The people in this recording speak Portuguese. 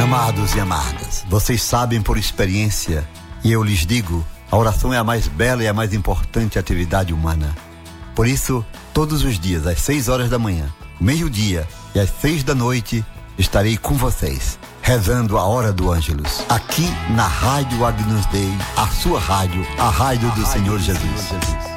Amados e amadas, vocês sabem por experiência, e eu lhes digo, a oração é a mais bela e a mais importante atividade humana. Por isso, todos os dias, às 6 horas da manhã, meio-dia e às 6 da noite, estarei com vocês, rezando a Hora do Ângelus, aqui na Rádio Agnus Dei, a sua rádio, a rádio do Senhor Jesus.